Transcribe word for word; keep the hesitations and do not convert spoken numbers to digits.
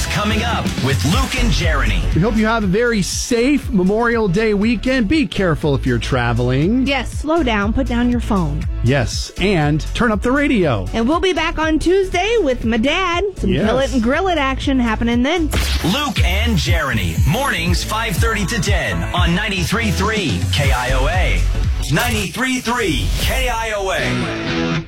coming up with Luke and Jeremy. We hope you have a very safe Memorial Day weekend. Be careful if you're traveling. Yes, slow down. Put down your phone. Yes, and turn up the radio. And we'll be back on Tuesday with my dad. Some Yes. Grill It and Grill It action happening then. Luke and Jeremy. Mornings five thirty to ten on ninety-three point three K I O A. ninety-three point three K I O A.